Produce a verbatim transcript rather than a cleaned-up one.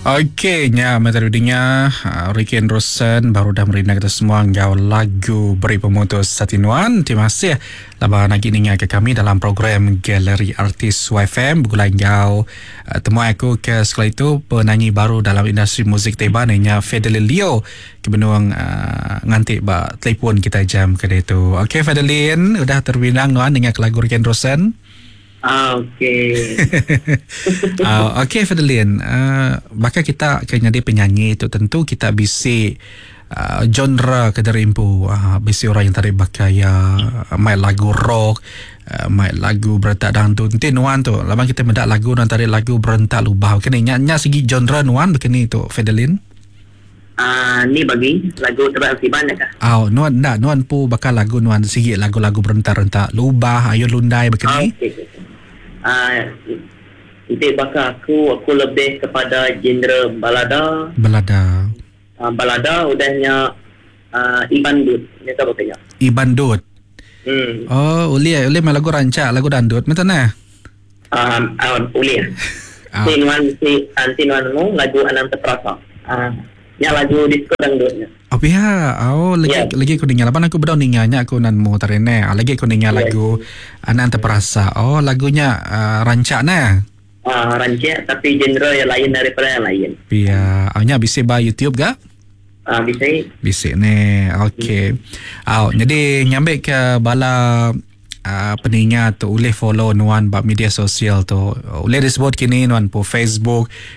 Okey, nya matarudinya uh, Ricky Rosen baru dah merina kita semua ngau lagu Beri Pemutus Satinuan. Terima kasih laba lagi ninga ke kami dalam program Galeri Artis Y F M. Begulai ngau uh, temu aku ke sekolah itu penyanyi baru dalam industri muzik teba namanya Fideline Leo. Kebenuang uh, nganti ba telefon kita jam ke dia tu. Okey Fideline, udah terbinang nuan dengan lagu Ricky Rosen. Ah, okey. uh, Okey Fideline, uh, bakal kita akan jadi penyanyi itu tentu kita bisi uh, genre kederimpu. Uh, bisi orang yang tadi bakal ya main lagu rock, uh, main lagu berentak dangdut. Nanti nuan tu, lama kita mendak lagu dan tadi lagu berentak lubah. Kini nya segi genre nuan begini tu Fideline. Ah, uh, ni bagi lagu terang si banyak kah? Oh, nuan ndak nuan pu bakal lagu nuan segi lagu-lagu berentak-rentak lubah, ayo lundai begini. Ah, okay. Ah, itu bakal aku aku lebih kepada genre balada. Balada. Ah, balada udahnya ah, Ibandut. Ni tahu katanya. Ibandut. Hmm. Oh, uli uli main lagu rancak, lagu dandut macam mana? Ah, ah, boleh. Ah. Si nuan si anti nuan mu lagu Ananta Prasa. Ah, nya lagu disco dangdutnya. Oh biar, oh lagi Yeah. lagi aku dengar. Lapan aku berdoa dengarnya aku nan mu tarene. Ah, lagi aku dengar Yeah. lagu Anan Terperasa. Oh lagunya uh, rancak nah. Ah, rancak tapi genre yang lain daripada yang lain. Biar, awnya bisa ba YouTube gak? Ah, bisa. Bisa ni. Okey. Oh, jadi nyambil ke bala uh, peningat tu boleh follow nuan ba media sosial tu. Boleh disebut kini nuan po Facebook,